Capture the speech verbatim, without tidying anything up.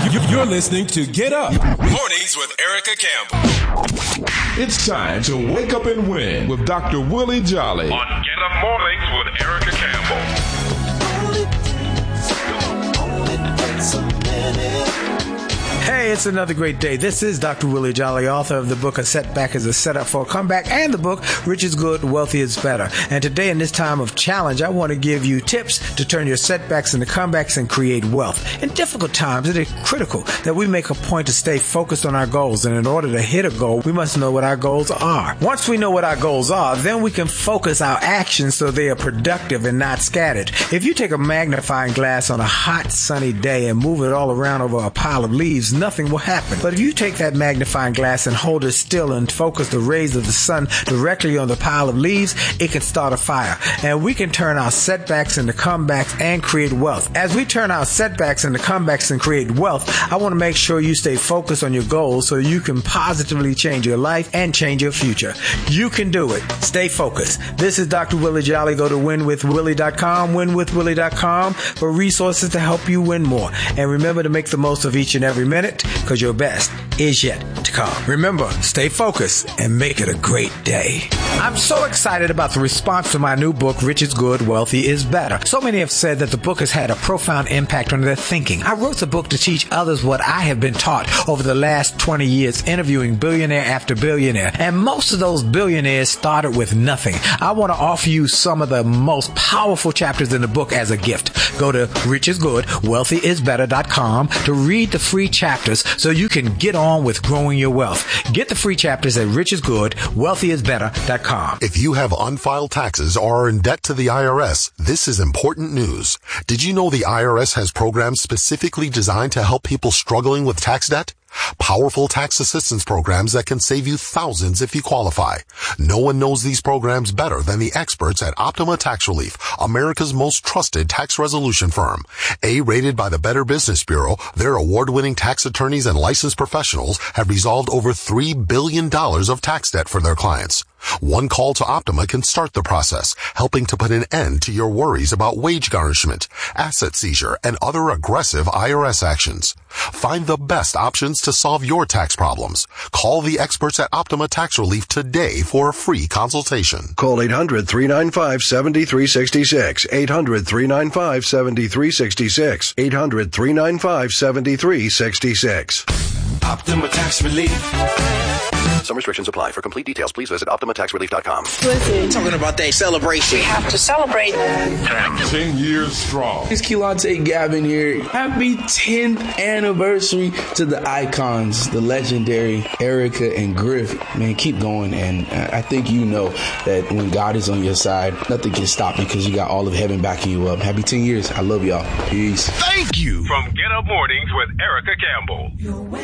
You're listening to Get Up Mornings with Erica Campbell. It's time to wake up and win with Doctor Willie Jolly on Get Up Mornings with Erica Campbell. Hey, it's another great day. This is Doctor Willie Jolly, author of the book A Setback is a Setup for a Comeback, and the book Rich is Good, Wealthy is Better. And today in this time of challenge, I want to give you tips to turn your setbacks into comebacks and create wealth. In difficult times, it is critical that we make a point to stay focused on our goals. And in order to hit a goal, we must know what our goals are. Once we know what our goals are, then we can focus our actions so they are productive and not scattered. If you take a magnifying glass on a hot, sunny day and move it all around over a pile of leaves, nothing will happen. But if you take that magnifying glass and hold it still and focus the rays of the sun directly on the pile of leaves, it can start a fire. And we can turn our setbacks into comebacks and create wealth. As we turn our setbacks into comebacks and create wealth, I want to make sure you stay focused on your goals so you can positively change your life and change your future. You can do it. Stay focused. This is Doctor Willie Jolly. Go to win with willie dot com, win with willie dot com for resources to help you win more. And remember to make the most of each and every minute, because your best is yet to come. Remember, stay focused and make it a great day. I'm so excited about the response to my new book, Rich is Good, Wealthy is Better. So many have said that the book has had a profound impact on their thinking. I wrote the book to teach others what I have been taught over the last twenty years, interviewing billionaire after billionaire. And most of those billionaires started with nothing. I want to offer you some of the most powerful chapters in the book as a gift. Go to rich is good, wealthy is better dot com to read the free chapters so you can get on with growing your wealth. Get the free chapters at rich is good, wealthy is better dot com. If you have unfiled taxes or are in debt to the I R S, this is important news. Did you know the I R S has programs specifically designed to help people struggling with tax debt? Powerful tax assistance programs that can save you thousands if you qualify. No one knows these programs better than the experts at Optima Tax Relief, America's most trusted tax resolution firm. A-rated by the Better Business Bureau, their award-winning tax attorneys and licensed professionals have resolved over three billion dollars of tax debt for their clients. One call to Optima can start the process, helping to put an end to your worries about wage garnishment, asset seizure, and other aggressive I R S actions. Find the best options to solve your tax problems. Call the experts at Optima Tax Relief today for a free consultation. Call eight hundred, three nine five, seven three six six. eight hundred, three nine five, seven three six six. eight hundred, three nine five, seven three six six. Optima Tax Relief. Some restrictions apply. For complete details, please visit optima tax relief dot com. Listen, talking about that celebration. We have to celebrate. ten years strong. It's Keelante Gavin here. Happy tenth anniversary to the icons, the legendary Erica and Griff. Man, keep going. And I think you know that when God is on your side, nothing can stop you because you got all of heaven backing you up. Happy ten years. I love y'all. Peace. Thank you. From Get Up Mornings with Erica Campbell.